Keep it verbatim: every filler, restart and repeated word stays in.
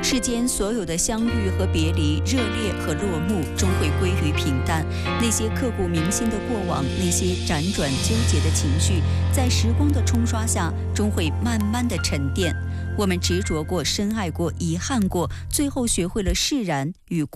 世间所有的相遇和别离，热烈和落幕，终会归于平淡。那些刻骨铭心的过往，那些辗转纠结的情绪，在时光的冲刷下，终会慢慢的沉淀。我们执着过，深爱过，遗憾过，最后学会了释然与